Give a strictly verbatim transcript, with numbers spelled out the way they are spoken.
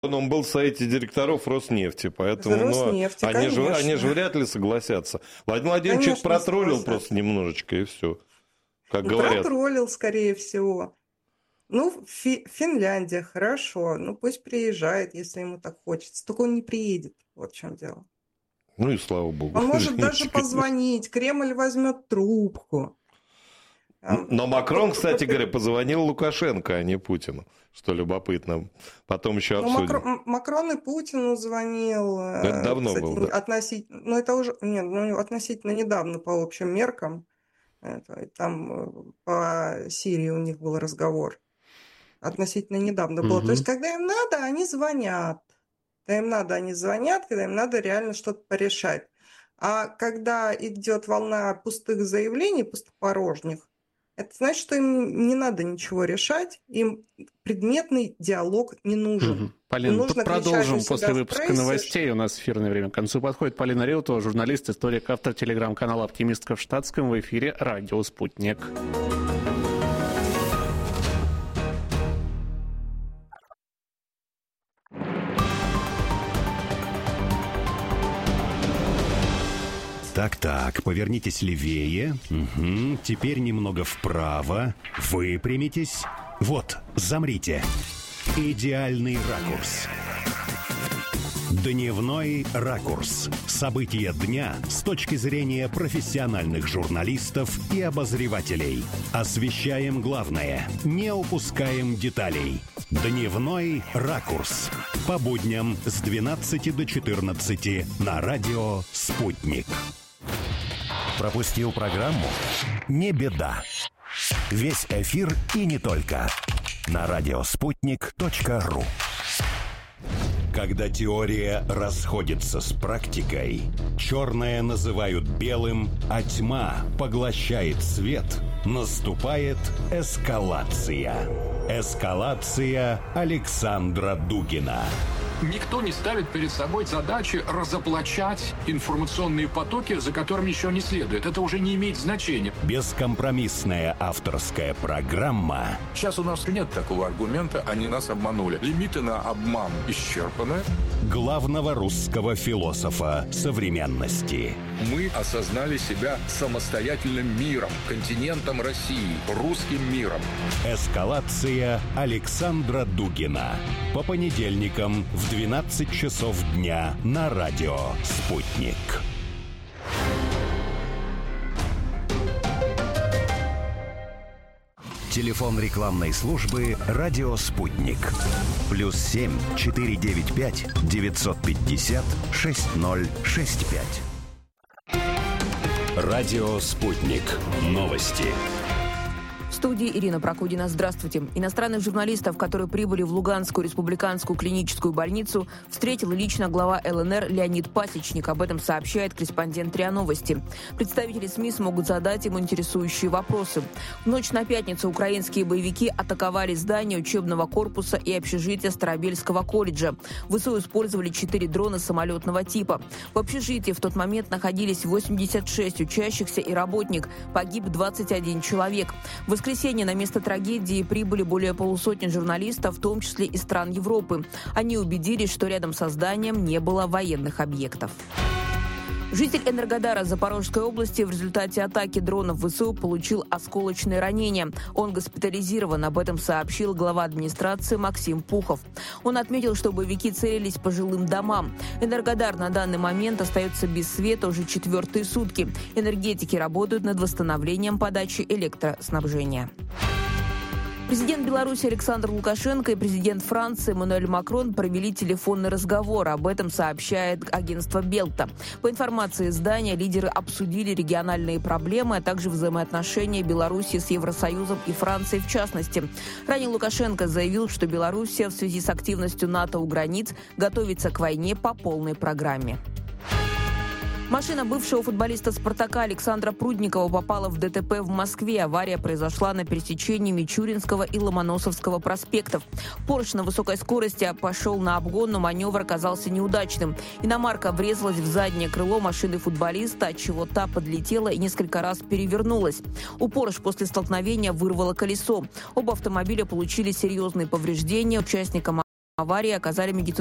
Он был в совете директоров Роснефти, поэтому Роснефти, ну, они, же, они же вряд ли согласятся. Владимир Владимирович их протроллил просто немножечко, и все. Как ну, говорят. Протроллил, скорее всего. Ну, Фи- Финляндия, хорошо. Ну, пусть приезжает, если ему так хочется. Только он не приедет. Вот в чем дело. Ну и слава богу. Он может даже позвонить. Кремль возьмет трубку. Но Макрон, кстати говоря, позвонил Лукашенко, а не Путину, что любопытно. Потом еще обсудим. Ну, Макрон, Макрон и Путину звонил. Это давно кстати, было, да? Относительно, ну, это уже нет, ну, относительно недавно по общим меркам. Это, там по Сирии у них был разговор. Относительно недавно было. Угу. То есть, когда им надо, они звонят. Когда им надо, они звонят, когда им надо реально что-то порешать. А когда идет волна пустых заявлений, пустопорожних, это значит, что им не надо ничего решать, им предметный диалог не нужен. Угу. Полина, нужно продолжим после выпуска прессе, новостей. Что... У нас эфирное время к концу подходит. Полина Реутова, журналист, историк, автор телеграм-канала «Оптимистка в штатском», в эфире «Радио Спутник». Так-так, повернитесь левее. Угу. Теперь немного вправо. Выпрямитесь. Вот, замрите. Идеальный ракурс. Дневной ракурс. События дня с точки зрения профессиональных журналистов и обозревателей. Освещаем главное, не упускаем деталей. Дневной ракурс. По будням с двенадцати до четырнадцати на радио «Спутник». Пропустил программу? Не беда. Весь эфир и не только. На радиоспутник точка ру. Когда теория расходится с практикой, черное называют белым, а тьма поглощает свет, наступает эскалация. Эскалация Александра Дугина. Никто не ставит перед собой задачи разоблачать информационные потоки, за которыми еще не следует. Это уже не имеет значения. Бескомпромиссная авторская программа. Сейчас у нас нет такого аргумента, они нас обманули. Лимиты на обман исчерпаны. Главного русского философа современности. Мы осознали себя самостоятельным миром, континентом России, русским миром. Эскалация Александра Дугина. По понедельникам в двенадцать часов дня на радио «Спутник». Телефон рекламной службы «Радио Спутник». Плюс семь четыре девять пять девятьсот пятьдесят шесть ноль шесть пять. Радио «Спутник». Новости. В студии Ирина Прокудина. Здравствуйте. Иностранных журналистов, которые прибыли в Луганскую республиканскую клиническую больницу, встретил лично глава ЛНР Леонид Пасечник. Об этом сообщает корреспондент РИА Новости. Представители СМИ смогут задать ему интересующие вопросы. В ночь на пятницу украинские боевики атаковали здание учебного корпуса и общежития Старобельского колледжа. ВСУ использовали четыре дрона самолетного типа. В общежитии в тот момент находились восемьдесят шесть учащихся и работник. Погиб двадцать один человек. В В воскресенье на место трагедии прибыли более полусотни журналистов, в том числе из стран Европы. Они убедились, что рядом со зданием не было военных объектов. Житель Энергодара Запорожской области в результате атаки дронов ВСУ получил осколочные ранения. Он госпитализирован, об этом сообщил глава администрации Максим Пухов. Он отметил, что боевики целились по жилым домам. Энергодар на данный момент остается без света уже четвертые сутки. Энергетики работают над восстановлением подачи электроснабжения. Президент Беларуси Александр Лукашенко и президент Франции Эммануэль Макрон провели телефонный разговор. Об этом сообщает агентство Белта. По информации издания, лидеры обсудили региональные проблемы, а также взаимоотношения Беларуси с Евросоюзом и Францией в частности. Ранее Лукашенко заявил, что Белоруссия в связи с активностью НАТО у границ готовится к войне по полной программе. Машина бывшего футболиста «Спартака» Александра Прудникова попала в ДТП в Москве. Авария произошла на пересечении Мичуринского и Ломоносовского проспектов. Порш на высокой скорости пошел на обгон, но маневр оказался неудачным. Иномарка врезалась в заднее крыло машины футболиста, отчего та подлетела и несколько раз перевернулась. У Порш после столкновения вырвало колесо. Оба автомобиля получили серьезные повреждения. Участникам аварии оказали медицинскую